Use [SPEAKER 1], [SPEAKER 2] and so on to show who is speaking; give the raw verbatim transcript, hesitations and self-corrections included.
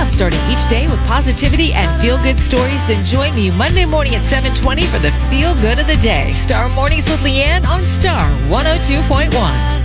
[SPEAKER 1] love starting each day with positivity and feel-good stories, then join me Monday morning at seven twenty for the Feel Good of the Day. Star Mornings with Leanne on Star one oh two point one.